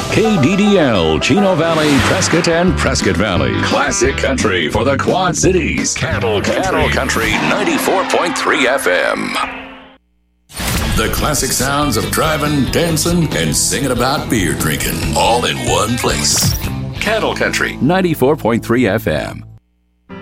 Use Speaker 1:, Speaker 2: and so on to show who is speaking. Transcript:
Speaker 1: KDDL, Chino Valley, Prescott, and Prescott Valley. Classic country for the Quad Cities. Cattle Country 94.3 FM. The classic sounds of driving, dancing, and singing about beer drinking, all in one place. Cattle Country 94.3 FM.